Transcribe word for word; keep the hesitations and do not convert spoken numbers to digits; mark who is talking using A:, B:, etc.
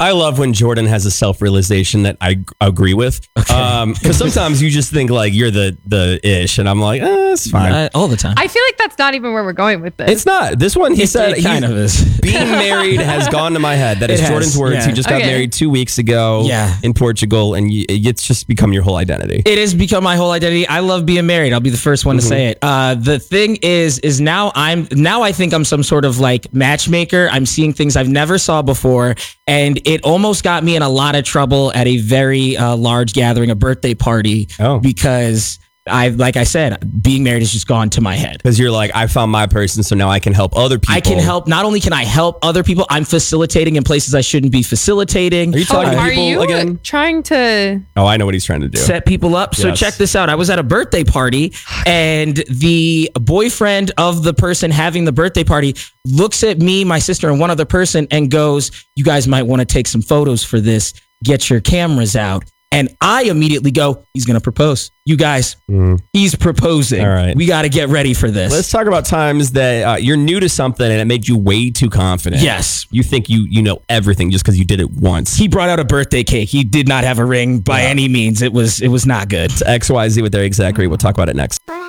A: I love when Jordan has a self-realization that I g- agree with.
B: Okay.
A: Um, because sometimes you just think like you're the the ish, and I'm like, eh, it's fine.
B: Uh, all the time.
C: I feel like that's not even where we're going with this.
A: It's not. This one, he
B: It-
A: said,
B: it kind
A: he-
B: of is.
A: being married has gone to my head. That
B: It
A: is
B: has,
A: Jordan's words.
B: yeah.
A: He just got
C: Okay.
A: married two weeks ago
B: Yeah.
A: in Portugal, and you, it's just become your whole identity.
B: It has become my whole identity. I love being married. I'll be the first one to say it. Uh, the thing is, is now I'm now I think I'm some sort of like matchmaker. I'm seeing things I've never saw before, and it almost got me in a lot of trouble at a very uh, large gathering, a birthday party,
A: Oh.
B: because I, like I said, being married has just gone to my head.
A: Because you're like, I found my person, so now I can help other people.
B: I can help. Not only can I help other people, I'm facilitating in places I shouldn't be facilitating.
A: Are you talking
C: Oh,
A: to
C: are
A: people
C: you
A: again?
C: trying to?
A: Oh, I know what he's trying to do.
B: Set people up. So
A: Yes.
B: check this out. I was at a birthday party, and the boyfriend of the person having the birthday party looks at me, my sister, and one other person and goes, "You guys might want to take some photos for this. Get your cameras out." And I immediately go, "He's going to propose. You guys, he's proposing.
A: All right.
B: We got to get ready for this."
A: Let's talk about times that uh, you're new to something and it made you way too confident.
B: Yes.
A: You think you you know everything just because you did it once.
B: He brought out a birthday cake. He did not have a ring by
A: Yeah.
B: any means. It was it was not good.
A: It's X Y Z with their exact rate. We'll talk about it next.